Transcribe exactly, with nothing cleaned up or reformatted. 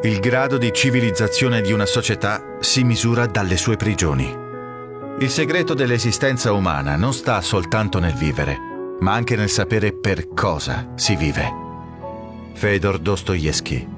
Il grado di civilizzazione di una società si misura dalle sue prigioni. Il segreto dell'esistenza umana non sta soltanto nel vivere, ma anche nel sapere per cosa si vive. Fëdor Dostoevskij.